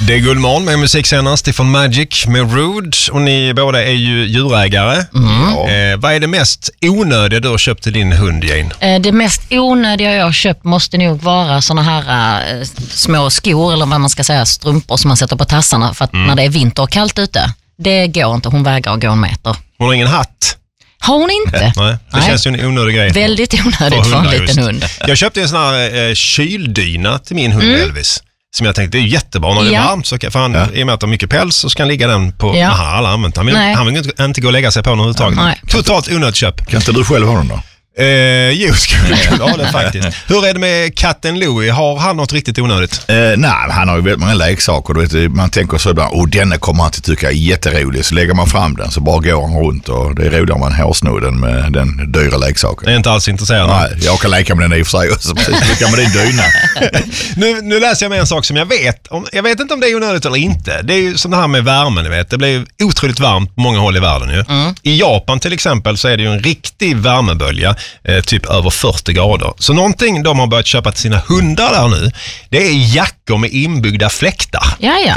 Det är Guldmorgon med musiksändaren Stefan Magic med Rude och ni båda är ju djurägare. Vad är det mest onödiga du har köpt till din hund, Jane? Det mest onödiga jag har köpt måste nog vara såna här små skor eller vad man ska säga, strumpor som man sätter på tassarna för att när det är vinter och kallt ute, det går inte, hon vägrar gå en meter. Hon har ingen hatt? Har hon inte? Nej, det känns ju en onödig grej. Väldigt onödigt för en liten hund. Jag köpte en sån här kyldyna till min hund Elvis. Som jag tänkte, det är jättebra när det är varmt. Så, för han, i och med att han har mycket päls så ska han ligga den på... Han har alla använt. Han vill inte gå och lägga sig på något överhuvudtaget. Totalt onödigt köp. Kan inte du själv ha den då? Jo, skulle jag ha det faktiskt. Hur är det med katten Louie? Har han något riktigt onödigt? Nej, han har ju väldigt många leksaker. Du vet, man tänker så ibland, denna kommer han att tycka är jätterolig. Så lägger man fram den så bara går han runt och det är roligare man hårsnodden med den dyra leksaken. Jag är inte alls intresserad. Nej, jag kan leka med den i och för sig också. Leka med din dyna. nu läser jag med en sak som jag vet. Jag vet inte om det är onödigt eller inte. Det är ju sånt här med värmen, ni vet. Det blir otroligt varmt på många håll i världen ju. I Japan till exempel så är det ju en riktig värmebölja. Typ över 40 grader. Så någonting de har börjat köpa till sina hundar där nu, det är jackor med inbyggda fläktar.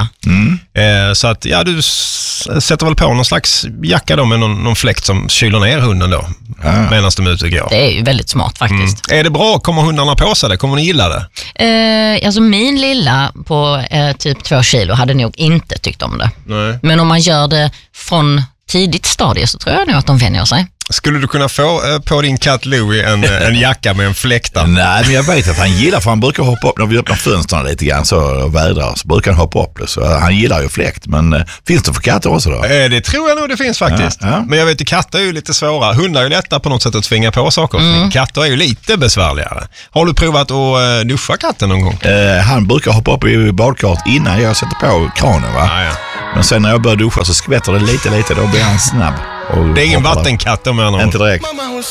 Så att du sätter väl på någon slags jacka då med någon fläkt som kyler ner hunden då medan de är ute och går. Det är ju väldigt smart faktiskt. Är det bra? Kommer hundarna på sig det? Kommer ni gilla det? Alltså min lilla på typ 2 kilo hade nog inte tyckt om det. Nej. Men om man gör det från tidigt stadie så tror jag nog att de vänjer sig. Skulle du kunna få på din katt Louie en jacka med en fläkta? Nej, men jag vet att han gillar, för han brukar hoppa upp när vi öppnar fönstren lite grann så vädrar, så brukar han hoppa upp det. Så han gillar ju fläkt, men finns det för katter också då? Det tror jag nog det finns faktiskt. Ja. Men jag vet att katter är ju lite svåra. Hundar är ju lättare på något sätt att tvinga på saker. Katter är ju lite besvärligare. Har du provat att duscha katten någon gång? Han brukar hoppa upp i badkaret innan jag sätter på kranen, va? Ja. Men sen när jag börjar duscha så skvätter det lite, då blir han snabb. Det är ingen vattenkatt om jag har något. Inte direkt.